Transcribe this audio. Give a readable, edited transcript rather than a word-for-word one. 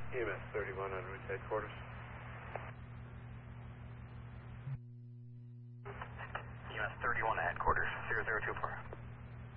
EMS 31 on route to headquarters. EMS 31 to headquarters, 0024.